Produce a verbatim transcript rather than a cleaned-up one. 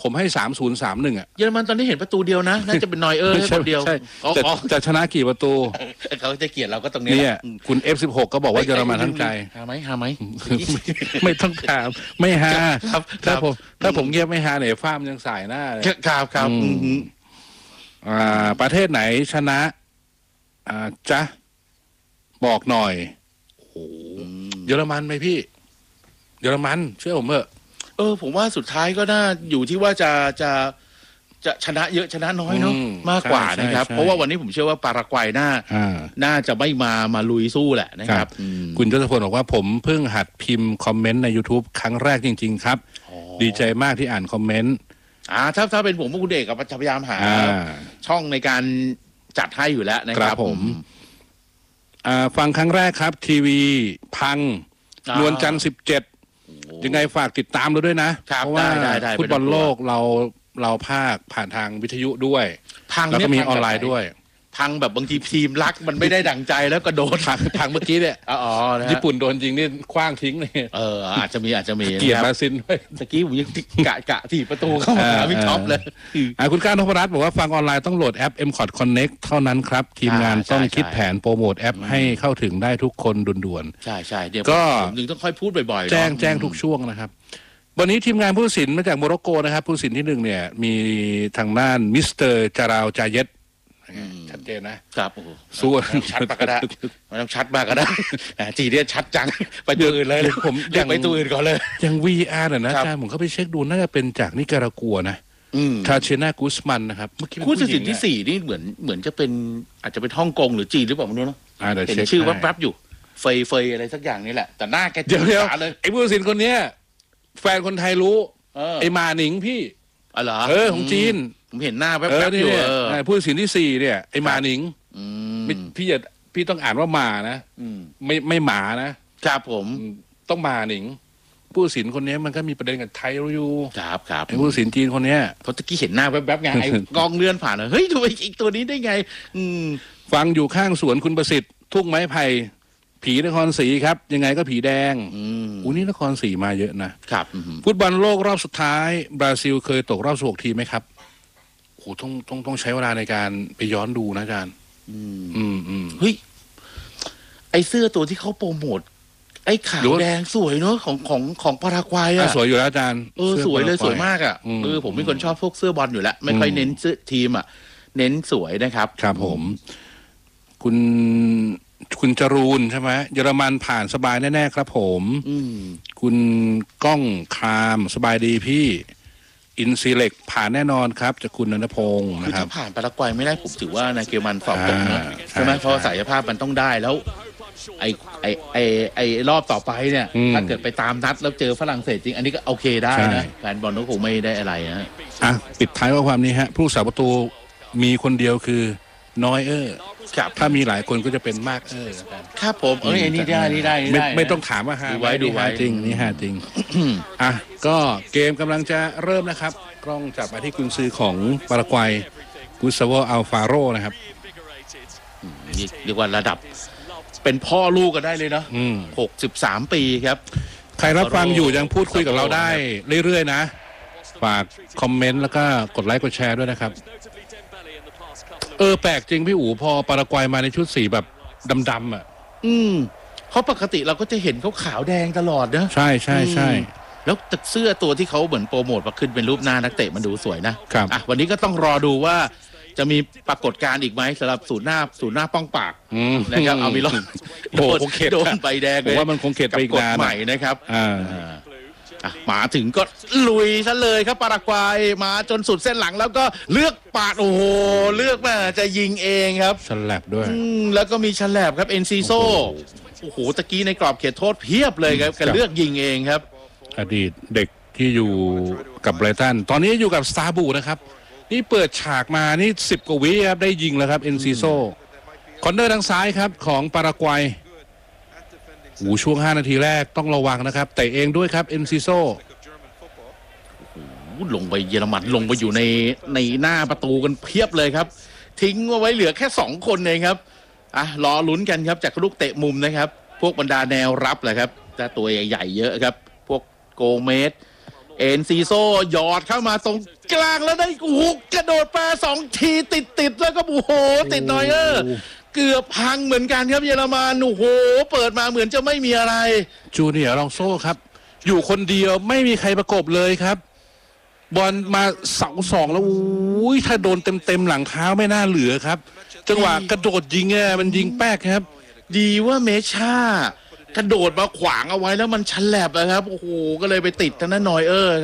ผมให้สามศูนย์สามหนึ่งอ่ะเยอรมันตอนนี้เห็นประตูเดียวนะน่าจะเป็นนอยเออร์คนเดียวแต่จะชนะกี่ประตูเขาจะเกลียดเราก็ตรงนี้เนี่ยคุณ เอฟ สิบหก ก็บอกว่าเยอรมันทั้งใจหาไหมหาไหมไม่ต้องถามไม่หาถ้าผมถ้าผมเงียบไม่หาเนี่ยฟ้ามยังสายหน้าเลยครับครับอ่าประเทศไหนชนะอ่าจ๊ะบอกหน่อยโอ้เยอรมันไหมพี่เยอรมันเชื่อผมเถอะเออผมว่าสุดท้ายก็น่าอยู่ที่ว่าจะจะจะชนะเยอะชนะน้อยเนาะมากกว่านะครับเพราะว่าวันนี้ผมเชื่อว่าปารากวัยน่าน่าจะไม่มามาลุยสู้แหละนะครับคุณยศพลบอกว่าผมเพิ่งหัดพิมพ์คอมเมนต์ใน YouTube ครั้งแรกจริงๆครับดีใจมากที่อ่านคอมเมนต์อ่าถ้าถ้าเป็นผมคุณเอกกับพยายามหาช่องในการจัดให้อยู่แล้วนะครับผมฟังครั้งแรกครับทีวีพังนวลจันทร์สิบเจ็ดยังไงฝากติดตามเราด้วยนะเพราะว่าฟุตบอลโลกเราเราภาคผ่านทางวิทยุด้วยแล้วก็มีออนไลน์ด้วยพังแบบบางทีทีมรักมันไม่ได้ดั่งใจแล้วก็โดนพังพังเมื่อกี้เนี่ยอ๋อญี่ปุ่นโดนจริงนี่คว้างทิ้งเลยเอออาจจะมีอาจจะมีเกียร์บราซิลด้วยตะกี้ผมยังกะกะถีบประตูเข้ามาวิท็อปเลยคุณก้านพรัตน์บอกว่าฟังออนไลน์ต้องโหลดแอป เอ็ม คอร์ด Connect เท่านั้นครับทีมงานต้องคิดแผนโปรโมทแอปให้เข้าถึงได้ทุกคนด่วนๆใช่ใช่เดี๋ยวก็ผมถึงต้องค่อยพูดบ่อยๆแจ้งแจ้งทุกช่วงนะครับวันนี้ทีมงานผู้ตัดสินมาจากโมร็อกโกนะครับผู้ตัดสินที่หนึ่งเนี่ยมีทางด้านมิสเตอร์จาราวจาเยตชัดเจนนะครับสู้ชัดมากก็ได้ไม่ต้องชัดมากก็ได้จีเนี่ยชัดจังไปตัวอื่นเลยผมอยากไปตัวอื่นก่อนเลยยัง วี อาร์ น่ะนะอาจารย์ผมเข้าไปเช็คดูน่าจะเป็นจากนิการากัวนะทาเชนากุสมันนะครับผู้ตัดสินที่สี่นี่เหมือนเหมือนจะเป็นอาจจะเป็นฮ่องกงหรือจีนหรือเปล่าไม่รู้เนาะเห็นชื่อว่าแป๊บอยู่เฟยเฟยอะไรสักอย่างนี่แหละแต่หน้าแกจ๋าเลยไอ้ผู้ตัดสินคนเนี้ยแฟนคนไทยรู้ไอ้มาหนิงพี่อ๋อเหรอเออของจีนผมเห็นหน้าแป๊บๆอยู่ผู้ตัดสินที่สี่เนี่ยไอ้มาหนิงพี่อย่าพี่ต้องอ่านว่ามานะไม่ไม่หมานะครับผมต้องมาหนิงผู้ตัดสินคนนี้มันก็มีประเด็นกับไทยอยู่ครับครับไอ้ผู้ตัดสินจีนคนนี้เพราะตะกี้เห็นหน้าแป๊บๆไงไอ้กองเลื่อนผ่านเลยเฮ้ยทำไมอีกตัวนี้ได้ไงฟังอยู่ข้างสวนคุณประสิทธิ์ทุ่งไม้ไผ่ผีนครศรีครับยังไงก็ผีแดงอู้นี่นครศรีมาเยอะนะครับฟุตบอลโลกรอบสุดท้ายบราซิลเคยตกรอบสิบหกทีมไหมครับโอ้ต้องต้องต้องใช้เวลาในการไปย้อนดูนะอาจารย์อืมอืมอืมเฮ้ยไอเสื้อตัวที่เขาโปรโมทไอ้ขาวแดงสวยเนอะของของของปารากวัยอ่ะสวยอยู่แล้วอาจารย์เออสวยเลยสวยมากอ่ะเออผมเป็นคนชอบพวกเสื้อบอลอยู่แล้วไม่ค่อยเน้นเสื้อทีมอ่ะเน้นสวยนะครับครับผมคุณคุณจรูนใช่ไหมเยอรมันผ่านสบายแน่ๆครับผมคุณก้องครามสบายดีพี่อินซีเล็กผ่านแน่นอนครับจากคุณณัฐพงศ์นะครับถ้าผ่านปารากวัยไม่ได้ผมถือว่าในเกมมันสอบตกนะใช่ไหมเพราะศักยภาพมันต้องได้แล้วไอไอไอไอรอบต่อไปเนี่ยถ้าเกิดไปตามนัดแล้วเจอฝรั่งเศสจริงอันนี้ก็โอเคได้นะแฟนบอลก็คงไม่ได้อะไรนะอ่ะปิดท้ายว่าความนี้ฮะผู้สาประตูมีคนเดียวคือน้อยเออร์ถ้ามีหลายคนก็จะเป็นมากเออครับผมเอ้ยนี่ได้นี่ได้ไม่ไม่ต้องถามว่าฮะดูไว้ดูไว้จริงนี่ฮะจริงอ่ะก็เกมกำลังจะเริ่มนะครับกล้องจับมาที่กุญซือของปารากวัยกุสซาโวอัลฟาโรนะครับนี่เรียกว่าระดับเป็นพ่อลูกกันได้เลยเนาะหกสิบสามปีครับใครรับฟังอยู่ยังพูดคุยกับเราได้เรื่อยๆนะฝากคอมเมนต์แล้วก็กดไลค์กดแชร์ด้วยนะครับเออแปลกจริงพี่อู๋พอปารากวัยมาในชุดสีแบบดำๆอ่ะอืมเพราะปกติเราก็จะเห็นเขาขาวแดงตลอดนะใช่ใช่ใช่แล้วเสื้อตัวที่เขาเหมือนโปรโมทมาขึ้นเป็นรูปหน้านักเตะมันดูสวยนะครับอ่ะวันนี้ก็ต้องรอดูว่าจะมีปรากฏการณ์อีกไหมสำหรับศูนย์หน้าศูนย์หน้าป้องปากนะครับเอามีรอดโดนโดนใบแดงเลยว่ามันคงเข็ดไปอีกนานใหม่นะครับอ่ามาถึงก็ลุยซะเลยครับปารากวัยมาจนสุดเส้นหลังแล้วก็เลือกปาดโอ้โหเลือกมาจะยิงเองครับฉลับด้วยแล้วก็มีฉลับครับเอ็นซีโซโอ้โหตะกี้ในกรอบเขตโทษเพียบเลยครับกันเลือกยิงเองครับอดีตเด็กที่อยู่กับไบรตันตอนนี้อยู่กับสตาร์บูนะครับนี่เปิดฉากมานี่สิบกว่าวิครับได้ยิงแล้วครับเอ็นซีโซคอนเนอร์ทางซ้ายครับของปารากวัยโอ้ช่วงห้านาทีแรกต้องระวังนะครับเตะเองด้วยครับเอ็นซิโซลงไปเยอรมันลงไปอยู่ในในหน้าประตูกันเพียบเลยครับทิ้งเอาไว้เหลือแค่สองคนเองครับอ่ะรอลุ้นกันครับจากลูกเตะมุมนะครับพวกบรรดาแนวรับแหละครับแต่ตัวใหญ่ๆเยอะครับพวกโกเมสเอ็นซีโซหยอดเข้ามาตรงกลางแล้วได้โอ้โหกระโดดปลาสองทีติดติดแล้วก็โอ้โหติดนอยเออร์เกือบพังเหมือนกันครับเยอรมันโอ้โหเปิดมาเหมือนจะไม่มีอะไรจูเนียร์ลองโซ่ครับอยู่คนเดียวไม่มีใครประกบเลยครับบอลมาเสาสองแล้วอุ้ยถ้าโดนเต็มเต็มหลังเท้าไม่น่าเหลือครับจังหวะกระโดดยิงอ่ะมันยิงแป๊กครับดีว่าเมชากระโดดมาขวางเอาไว้แล้วมันฉลับนะครับโอ้โหก็เลยไปติดทางนั้นนอยเออร์